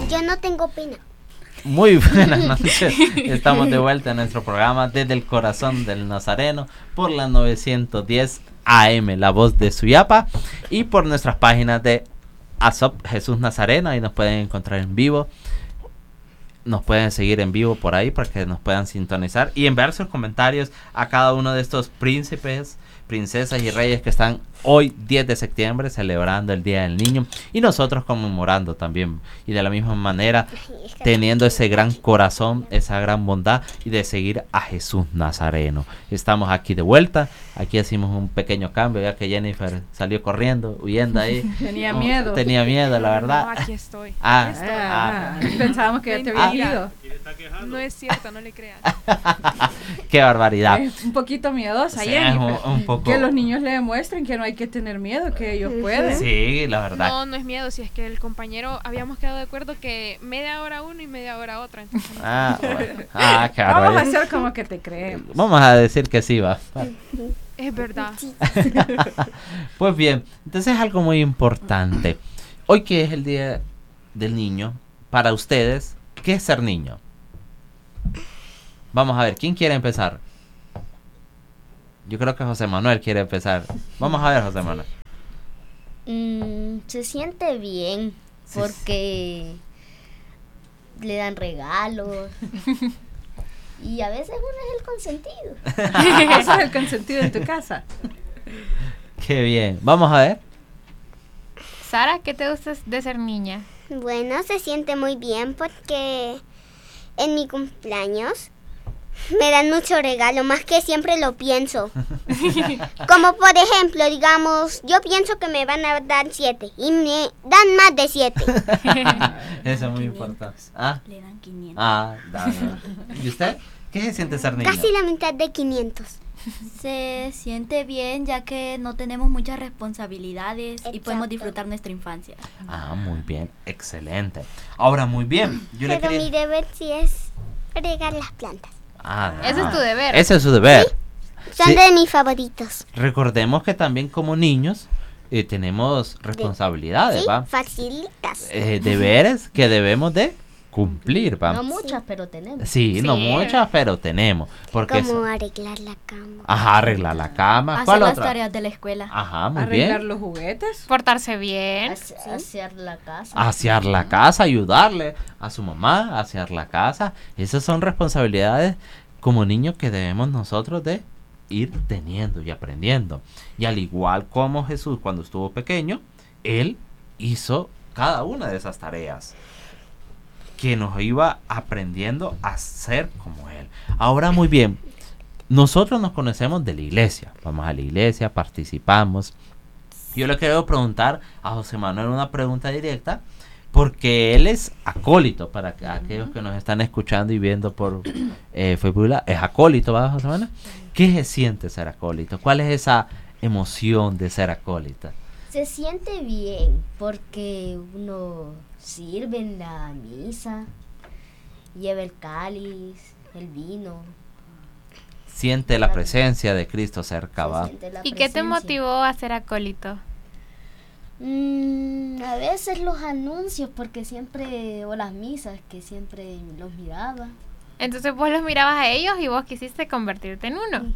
Yo no tengo pena. Muy buenas noches, estamos de vuelta en nuestro programa Desde el Corazón del Nazareno por la 910 AM, La Voz de Suyapa, y por nuestras páginas de ASOP Jesús Nazareno. Ahí nos pueden encontrar en vivo, nos pueden seguir en vivo por ahí para que nos puedan sintonizar y enviar sus comentarios a cada uno de estos príncipes, princesas y reyes que están hoy 10 de septiembre celebrando el Día del Niño, y nosotros conmemorando también, y de la misma manera teniendo ese gran corazón, esa gran bondad y de seguir a Jesús Nazareno. Estamos aquí de vuelta, aquí hicimos un pequeño cambio ya que Jennifer salió corriendo, huyendo ahí. Tenía miedo. Tenía miedo, la verdad. No, aquí estoy. Pensábamos que ya te había ido. No es cierto, no le crean. Qué barbaridad. Es un poquito miedosa, Sí, Jennifer. un poco. Que los niños le demuestren que no hay que tener miedo, que ellos pueden. Sí, la verdad. No, no es miedo, si es que el compañero habíamos quedado de acuerdo que media hora uno y media hora otra. Entonces no. Bueno. Qué Vamos a barbaridad. hacer como que te creemos. Vamos a decir que sí, va. Es verdad. Pues bien, entonces es algo muy importante. Hoy que es el Día del Niño, para ustedes, ¿qué es ser niño? Vamos a ver, ¿quién quiere empezar? Yo creo que José Manuel quiere empezar. Vamos a ver, José Manuel. Se siente bien porque le dan regalos y a veces uno es el consentido. Eso es el consentido en tu casa. Qué bien. Vamos a ver. Sara, ¿qué te gusta de ser niña? Bueno, se siente muy bien porque en mi cumpleaños me dan mucho regalo, más que siempre lo pienso. Como por ejemplo, digamos, yo pienso que me van a dar 7 y me dan más de 7. Eso es muy importante. ¿Ah? Le dan 500. Dale. ¿Y usted? ¿Qué se siente ser niño? Casi la mitad de 500. Se siente bien ya que no tenemos muchas responsabilidades y podemos Exacto. disfrutar nuestra infancia. Muy bien, excelente. Ahora, muy bien. Yo Pero mi deber sí es regar las plantas. Ese es tu deber. Ese es su deber. Son Sí. de mis favoritos. Recordemos que también como niños tenemos responsabilidades, Sí, ¿va? facilitas. Deberes que debemos de cumplir, ¿va? No muchas, pero tenemos. Sí, no Sí. muchas, pero tenemos. Porque Como arreglar la cama. arreglar la cama. Hacer ¿Cuál las otra? tareas de la escuela. Ajá, muy Arreglar bien. los juguetes. Portarse bien. Hacer la casa. Asear la casa, ayudarle a su mamá, a asear la casa. Esas son responsabilidades como niños que debemos nosotros de ir teniendo y aprendiendo. Y al igual como Jesús cuando estuvo pequeño, Él hizo cada una de esas tareas que nos iba aprendiendo a ser como Él. Ahora muy bien, nosotros nos conocemos de la iglesia. Vamos a la iglesia, participamos. Yo le quiero preguntar a José Manuel una pregunta directa, porque él es acólito, para aquellos que nos están escuchando y viendo por Facebook, es acólito, ¿verdad, José Manuel? ¿Qué se siente ser acólito? ¿Cuál es esa emoción de ser acólita? Se siente bien porque uno sirve en la misa, lleva el cáliz, el vino. Siente la presencia de Cristo cerca, se ¿va? siente la ¿Y qué te presencia. motivó a ser acólito? A veces los anuncios, porque siempre, o las misas, que siempre los miraba. Entonces vos los mirabas a ellos y vos quisiste convertirte en uno.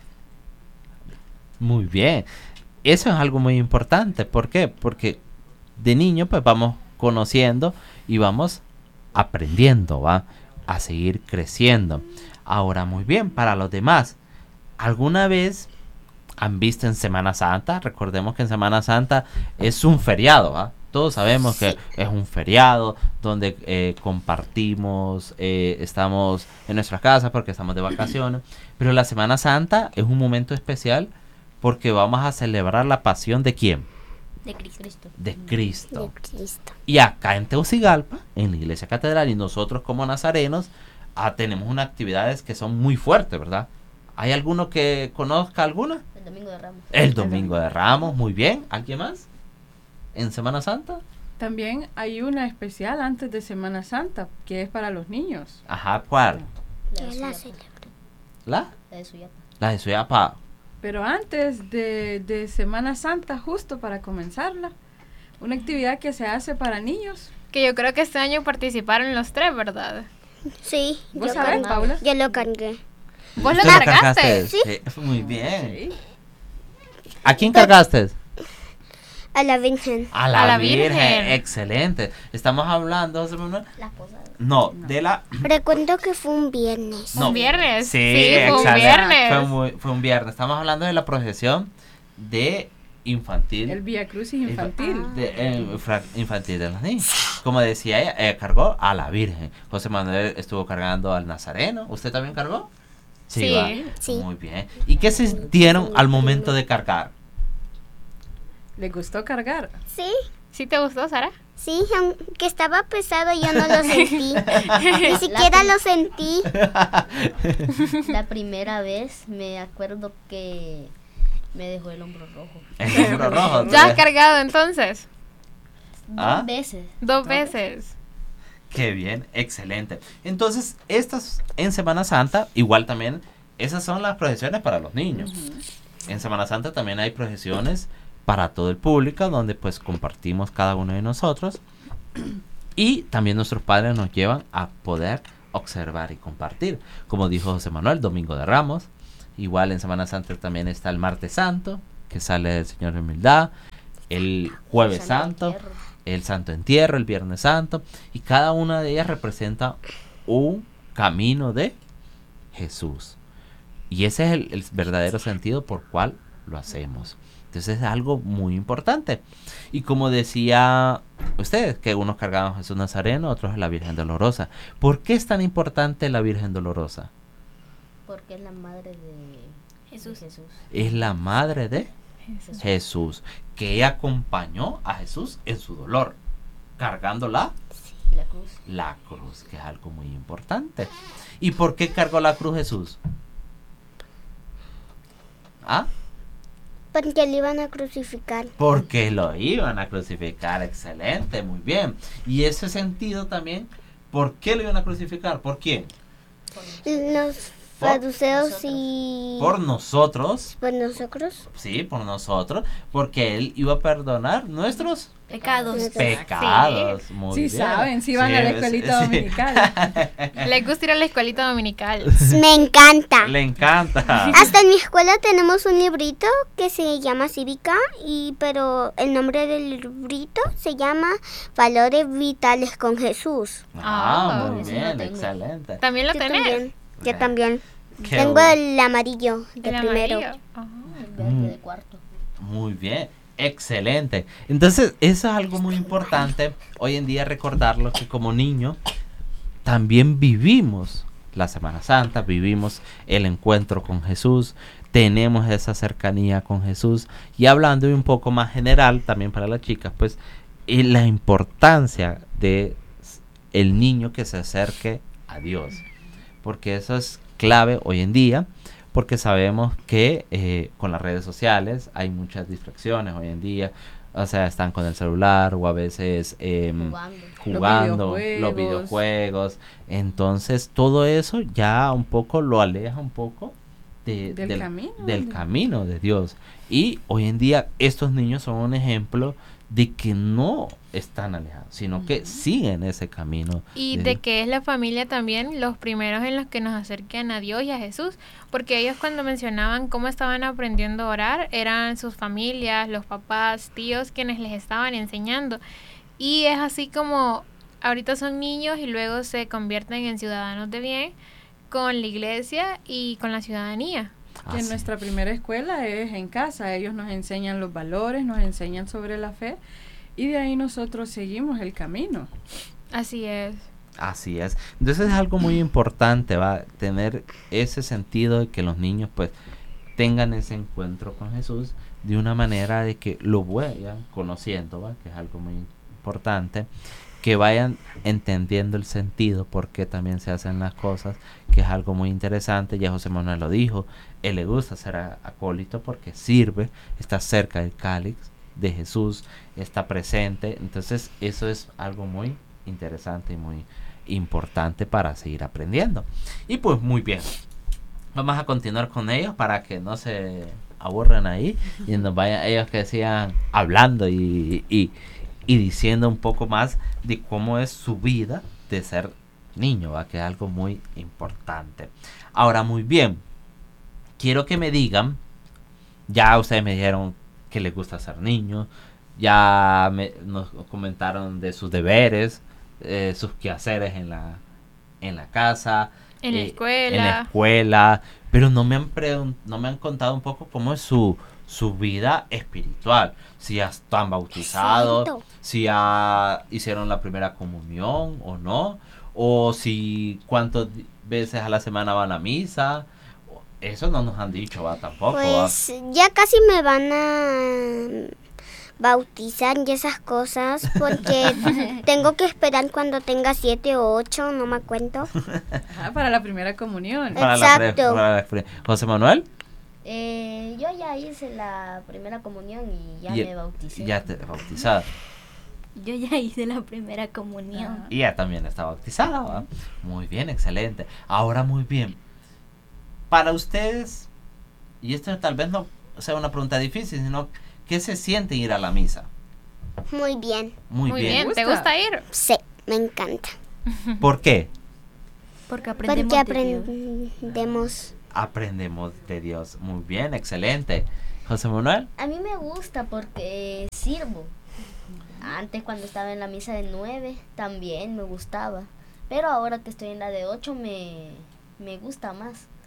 Muy bien. Eso es algo muy importante. ¿Por qué? Porque de niño pues vamos conociendo y vamos aprendiendo, ¿va? A seguir creciendo. Ahora muy bien, para los demás, ¿alguna vez han visto en Semana Santa? Recordemos que en Semana Santa es un feriado, ¿va? Todos sabemos que es un feriado donde compartimos, estamos en nuestras casas porque estamos de vacaciones, pero la Semana Santa es un momento especial porque vamos a celebrar la pasión ¿de quién? De Cristo. De Cristo. De Cristo. Y acá en Tegucigalpa, en la iglesia catedral, y nosotros como nazarenos, tenemos unas actividades que son muy fuertes, ¿verdad? ¿Hay alguno que conozca alguna? El Domingo de Ramos. El Domingo de Ramos, muy bien. ¿Alguien más? ¿En Semana Santa? También hay una especial antes de Semana Santa, que es para los niños. Ajá, ¿cuál? Que la celebra. ¿La? La de Suyapa. La de Suyapa. Pero antes de Semana Santa, justo para comenzarla, una actividad que se hace para niños, Que yo creo que este año participaron los 3, ¿verdad? Sí, ¿Vos yo sabés, cargué. Paula? Yo lo cargué. ¿Vos lo ¿Tú cargaste? Sí. Muy bien. Sí. ¿A quién cargaste? A la Virgen. A la, A la Virgen. Virgen. Excelente. Estamos hablando, José Manuel. Las posadas. No, de la... Recuerdo que fue un viernes. No. ¿Un viernes? Sí, fue un excelente. viernes. Fue un viernes. Estamos hablando de la procesión de infantil. El Vía Crucis infantil. Infantil de los niños. Como decía ella, cargó a la Virgen. José Manuel estuvo cargando al Nazareno. ¿Usted también cargó? Sí. ¿va? Sí. Muy bien. ¿Y qué sintieron al momento de cargar? ¿Le gustó cargar? Sí, ¿Sí te gustó, Sara? sí, aunque estaba pesado yo no lo sentí. Ni siquiera lo sentí. La primera vez me acuerdo que me dejó el hombro rojo. El hombro rojo. ¿Ya has cargado entonces? ¿Ah? 2 veces. 2 veces. Qué bien, excelente. Entonces, estas en Semana Santa, igual también, esas son las procesiones para los niños. En Semana Santa también hay procesiones para todo el público, donde pues compartimos cada uno de nosotros. Y también nuestros padres nos llevan a poder observar y compartir. Como dijo José Manuel, Domingo de Ramos. Igual en Semana Santa también está el Martes Santo, que sale el Señor de Humildad. El Jueves Santo. Entierro. El Santo Entierro, el Viernes Santo, y cada una de ellas representa un camino de Jesús. Y ese es el verdadero sentido por cual lo hacemos. Entonces es algo muy importante. Y como decía usted, que unos cargaban a Jesús Nazareno, otros a la Virgen Dolorosa. ¿Por qué es tan importante la Virgen Dolorosa? Porque es la madre de Jesús. Es la madre de Jesús, que acompañó a Jesús en su dolor, cargando La cruz. la cruz, que es algo muy importante. ¿Y por qué cargó la cruz Jesús? ¿Ah? Porque le iban a crucificar. Porque lo iban a crucificar. Excelente, muy bien. Y ese sentido también, ¿por qué lo iban a crucificar? ¿Por quién? Los saduceos y... Por nosotros. por nosotros. Sí, por nosotros, porque Él iba a perdonar nuestros Pecados. pecados. Muy Sí bien. saben, sí van a la escuelita sí. dominical. ¿Les gusta ir a la escuelita dominical? Me encanta. Le encanta. Hasta en mi escuela tenemos un librito que se llama Cívica, pero el nombre del librito se llama Valores Vitales con Jesús. Ah, muy Eso bien, lo tengo. excelente. ¿También lo Yo tenés? también. Yo también. Qué Tengo bueno. el amarillo de El primero. amarillo. Ajá. El verde de cuarto. Muy bien, excelente. Entonces, eso es algo muy importante hoy en día recordarlo, que como niño también vivimos la Semana Santa, vivimos el encuentro con Jesús, tenemos esa cercanía con Jesús. Y hablando un poco más general también para las chicas, pues la importancia de el niño que se acerque a Dios, porque eso es clave hoy en día. Porque sabemos que con las redes sociales hay muchas distracciones hoy en día. O sea, están con el celular o a veces jugando los videojuegos. Entonces, todo eso ya un poco lo aleja un poco del camino de Dios. Y hoy en día estos niños son un ejemplo de que no están alejados, sino que siguen ese camino. Y de que es la familia también los primeros en los que nos acercan a Dios y a Jesús, porque ellos cuando mencionaban cómo estaban aprendiendo a orar, eran sus familias, los papás, tíos, quienes les estaban enseñando. Y es así como ahorita son niños y luego se convierten en ciudadanos de bien con la iglesia y con la ciudadanía. Que Así. nuestra primera escuela es en casa. Ellos nos enseñan los valores, nos enseñan sobre la fe y de ahí nosotros seguimos el camino. Así es. Así es. Entonces es algo muy importante, va, tener ese sentido de que los niños pues tengan ese encuentro con Jesús de una manera de que lo vayan conociendo, va, que es algo muy importante, que vayan entendiendo el sentido, por qué también se hacen las cosas, que es algo muy interesante. Ya José Manuel lo dijo, él le gusta ser acólito porque sirve, está cerca del cáliz de Jesús, está presente. Entonces eso es algo muy interesante y muy importante para seguir aprendiendo. Y pues muy bien, vamos a continuar con ellos para que no se aburran ahí y nos vayan ellos que sigan hablando y y diciendo un poco más de cómo es su vida de ser niño, ¿va? Que es algo muy importante. Ahora, muy bien, quiero que me digan, ya ustedes me dijeron que les gusta ser niños, ya nos comentaron de sus deberes, sus quehaceres en la casa, En la escuela. en la escuela, pero no me han contado un poco cómo es su vida espiritual, si ya están bautizados, Santo. si ya hicieron la primera comunión o no, o si cuántas veces a la semana van a misa. Eso no nos han dicho, va, tampoco. Pues ya casi me van a bautizar y esas cosas porque tengo que esperar cuando tenga 7 o 8, no me cuento. Para la primera comunión. Exacto. José Manuel, Yo ya hice la primera comunión y ya Y- me bauticé. ya te bautizada. Yo ya hice la primera comunión. Ajá. Y ella también está bautizada, ¿va? Muy bien, excelente. Ahora, muy bien. Para ustedes, y esto tal vez no sea una pregunta difícil, sino ¿qué se siente ir a la misa? Muy bien. Muy, Muy bien. bien, ¿te ¿Gusta? gusta ir? Sí, me encanta. ¿Por qué? Porque aprendemos Porque de Dios. aprendemos. Aprendemos de Dios. Muy bien, excelente. José Manuel. A mí me gusta porque sirvo. Antes cuando estaba en la misa de 9 también me gustaba. Pero ahora que estoy en la de 8 me gusta más.